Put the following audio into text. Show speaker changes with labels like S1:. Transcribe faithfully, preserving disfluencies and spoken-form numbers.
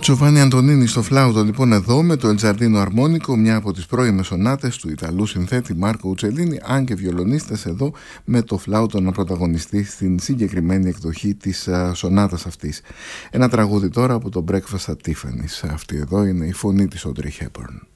S1: Τζοβάνι Αντωνίνη στο φλάουτο λοιπόν εδώ με το Ελτζαρντίνο αρμόνικο, μια από τις πρώιμες σονάτες του Ιταλού συνθέτη Μάρκο Ουτσελίνη, αν και βιολονίστες εδώ με το φλάουτο να πρωταγωνιστεί στην συγκεκριμένη εκδοχή της α, σονάτας αυτής. Ένα τραγούδι τώρα από το Breakfast at Tiffany's. Αυτή εδώ είναι η φωνή της Audrey Hepburn.